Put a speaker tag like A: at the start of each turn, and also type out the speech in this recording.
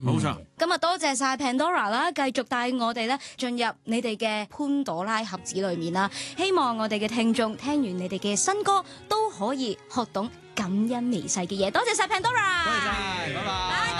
A: 冇錯。
B: 今日多謝晒 Pandora 啦，繼續帶我哋咧進入你哋嘅潘朵拉盒子裏面啦。希望我哋嘅聽眾聽完你哋嘅新歌都可以學懂感恩微細嘅嘢。多謝晒 Pandora，
A: 多謝晒，拜拜。